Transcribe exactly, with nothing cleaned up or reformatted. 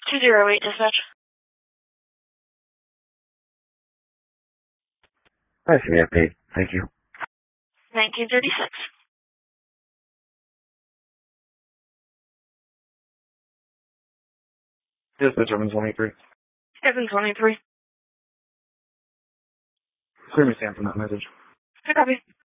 two zero eight, dispatch. I see the update. Thank you. nineteen thirty-six. Dispatch seven twenty-three. seven twenty-three. Clear me Sam from that message. Good copy.